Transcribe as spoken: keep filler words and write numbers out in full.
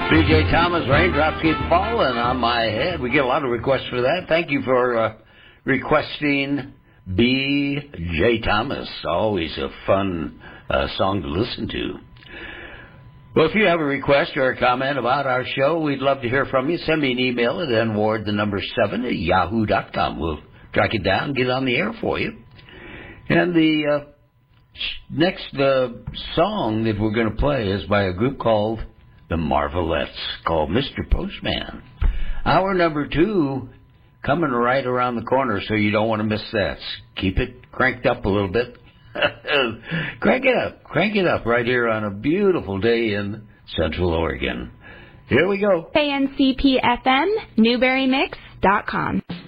B J Thomas, Raindrops Keep Falling on My Head. We get a lot of requests for that. Thank you for uh, requesting B J Thomas. Always a fun uh, song to listen to. Well, if you have a request or a comment about our show, we'd love to hear from you. Send me an email at n ward, the number seven, at yahoo dot com. We'll track it down and get it on the air for you. And the uh, next uh, song that we're going to play is by a group called The Marvelettes, called Mister Postman. Hour number two coming right around the corner, so you don't want to miss that. Keep it cranked up a little bit. Crank it up. Crank it up right here on a beautiful day in Central Oregon. Here we go. K N C P F M, Newberry Mix dot com.